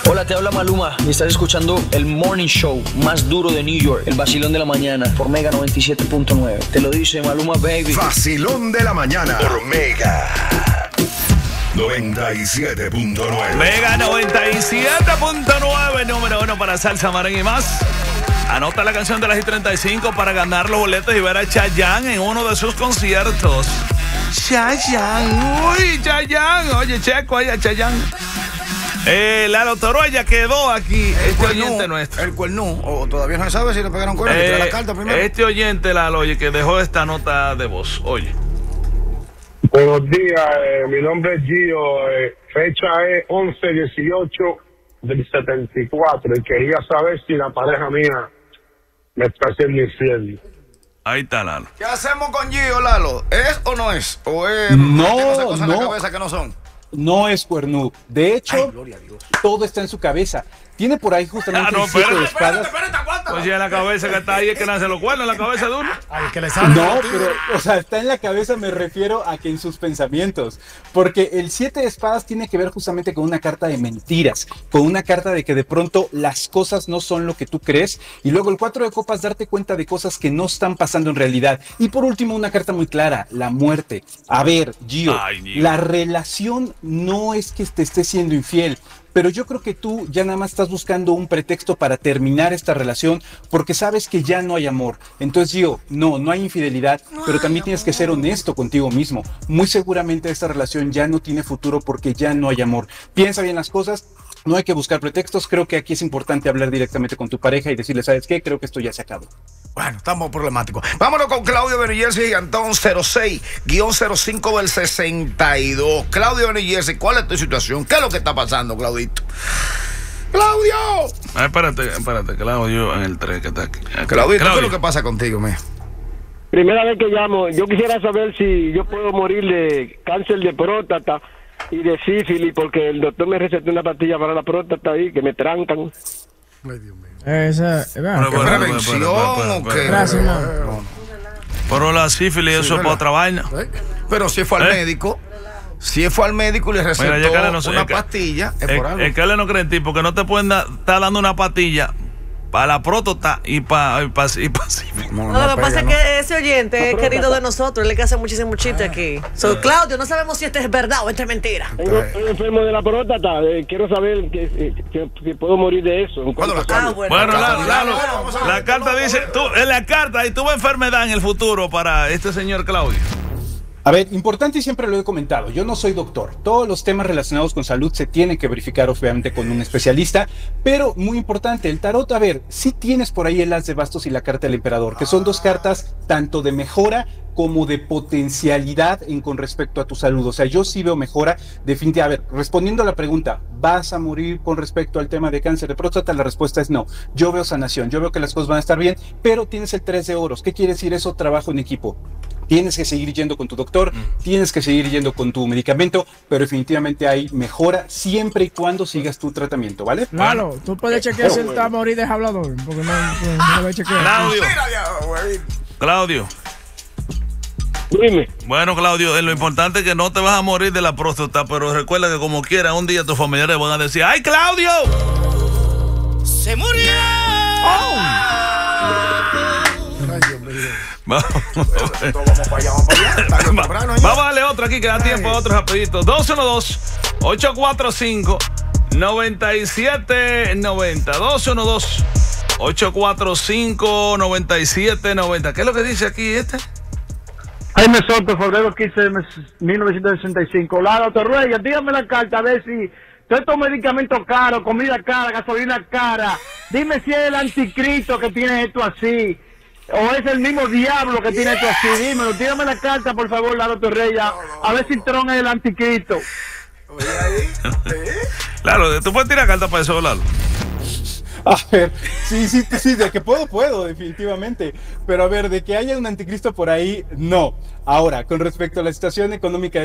Hola, te habla Maluma y estás escuchando el Morning Show más duro de New York, el vacilón de la mañana por Mega 97.9. Te lo dice Maluma, baby. Vacilón de la mañana por Mega 97.9. Mega 97.9, número 1 para salsa, merengue y más. Anota la canción de las I-35 para ganar los boletos y ver a Chayanne en uno de sus conciertos. Chayanne, uy, Chayanne. Oye, checo ahí a Chayanne. Lalo Toroya quedó aquí. Este oyente nuestro. El cuernú. O todavía no se sabe si le pegaron cuerno. Le la carta primero. Este oyente, Lalo, oye, que dejó esta nota de voz. Oye. Buenos días, mi nombre es Gio. Fecha es 11/18 del 74. Y quería saber si la pareja mía me está haciendo infiel. Ahí está, Lalo. ¿Qué hacemos con Gio, Lalo? ¿Es o no es? ¿O es? No, cosas en la cabeza que no son. No es cuernú. De hecho, todo está en su cabeza. Tiene por ahí justamente el 7 de espadas. Espérate, aguanta. Oye, en la cabeza que está ahí es que nace los cuernos, en la cabeza de uno. Al que le sale. No, pero, o sea, está en la cabeza, me refiero a que en sus pensamientos. Porque el 7 de espadas tiene que ver justamente con una carta de mentiras, con una carta de que de pronto las cosas no son lo que tú crees. Y luego el 4 de copas, darte cuenta de cosas que no están pasando en realidad. Y por último, una carta muy clara, la muerte. A ver, Gio, la relación no es que te esté siendo infiel. Pero yo creo que tú ya nada más estás buscando un pretexto para terminar esta relación porque sabes que ya no hay amor. Entonces, Gio, no hay infidelidad, pero también tienes que ser honesto contigo mismo. Muy seguramente esta relación ya no tiene futuro porque ya no hay amor. Piensa bien las cosas. No hay que buscar pretextos. Creo que aquí es importante hablar directamente con tu pareja y decirle, ¿sabes qué? Creo que esto ya se acabó. Bueno, estamos problemáticos. Vámonos con Claudio Benillesi y Antón 06-05 del 62. Claudio Benillesi, ¿cuál es tu situación? ¿Qué es lo que está pasando, Claudito? ¡Claudio! Espérate, Claudio en el 3 que está aquí. Claudito, ¿qué es lo que pasa contigo, me? Primera vez que llamo, yo quisiera saber si yo puedo morir de cáncer de próstata y de sífilis, porque el doctor me recetó una pastilla para la próstata ahí que me trancan. Ay, Dios mío. Esa, ¿Prevención o qué? Gracias, no. Pero la sífilis, eso es para otra vaina. Pero si fue al médico, si fue al médico y le recetó una pastilla, es por algo. Es que él no cree en ti, porque no te pueden estar dando una pastilla para la próstata y para sífilis. No, lo que pasa es que ese oyente es querido de nosotros, él es que hace muchísimos chistes aquí. Claudio, no sabemos si este es verdad o este es mentira. Estoy enfermo de la próstata, quiero saber si puedo morir de eso. ¿Cuándo la Ah, carta? Bueno, la carta dice, en la carta y tuvo enfermedad en el futuro para este señor Claudio. A ver, importante y siempre lo he comentado, yo no soy doctor, todos los temas relacionados con salud se tienen que verificar obviamente con un especialista, pero muy importante, el tarot, a ver, sí tienes por ahí el as de bastos y la carta del emperador, que son dos cartas tanto de mejora como de potencialidad con respecto a tu salud, o sea, yo sí veo mejora definitivamente. A ver, respondiendo a la pregunta, ¿vas a morir con respecto al tema de cáncer de próstata? La respuesta es no, yo veo sanación, yo veo que las cosas van a estar bien, pero tienes el 3 de oros, ¿qué quiere decir eso? Trabajo en equipo. Tienes que seguir yendo con tu doctor, tienes que seguir yendo con tu medicamento, pero definitivamente hay mejora siempre y cuando sigas tu tratamiento, ¿vale? Lalo, tú puedes chequear si él está a morir de hablador, porque no lo voy a chequear. Claudio. Dime. Bueno, Claudio, lo importante es que no te vas a morir de la próstata, pero recuerda que como quiera, un día tus familiares van a decir, ¡ay, Claudio! ¡Se murió! Vamos a darle otra aquí que da tiempo a otros rapiditos. 212-845-9790. 212-845-9790. ¿Qué es lo que dice aquí este? Jaime Soto, febrero 15 de 1965. La doctor Reyes, dígame la carta a ver si todos estos medicamentos caros, comida cara, gasolina cara, dime si es el anticristo que tiene esto así, o es el mismo diablo que tiene esto así, dímelo, dígame la carta por favor, la doctor Reyes, a ver si Tron es el anticristo. Claro, tú puedes tirar carta para eso, Lalo. A ver, sí, de que puedo, definitivamente. Pero a ver, de que haya un anticristo por ahí, no. Ahora, con respecto a la situación económica